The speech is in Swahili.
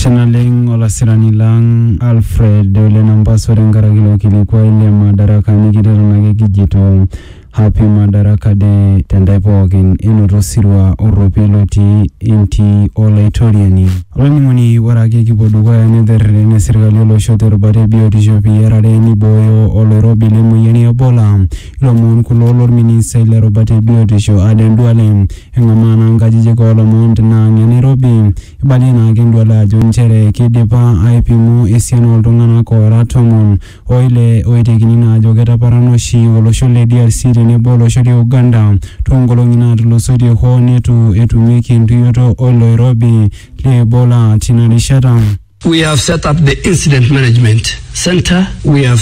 Ashanaleng olasirani lang Alfred ole nambaso rengaragilo kilikuwa ile madaraka nikidero nage kijito Happy Madaraka Day tendaipokin enoto sirwa oropiloti inti olaitoriani. Olang'oni warake kipodukoya netherre ne serikali olosho terubate biotisho piyerare niboyo oloirobi lemoyiani Ebola. Ilomon kulo olorministai lerubate biotisho Aden Duale eng'amana nkajijik olomon tina Nairobi. Ibali naake Duale ajo nchere kidipa aipimo esiana oltung'anak ora 10 oile oitekini naa ajo ketaparana oshi olosho le DRC tenebo olosho le Uganda toonkolong'i naatulusoitie hoo netu etumieki entuyoto oloirobi le Ebola tina rishata. We have set up the incident management center. We have